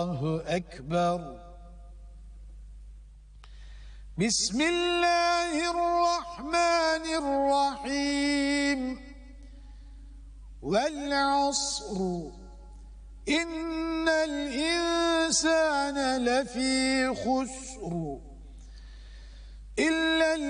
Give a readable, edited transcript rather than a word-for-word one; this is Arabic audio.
الله أكبر. بسم الله الرحمن الرحيم. والعصر إن الإنسان لفي خسر إلا